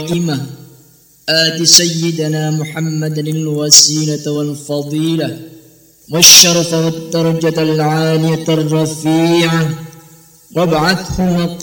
القائمة آت سيدنا محمدا الوسيلة والفضيلة والشرف والدرجة العالية الرفيعة وابعثه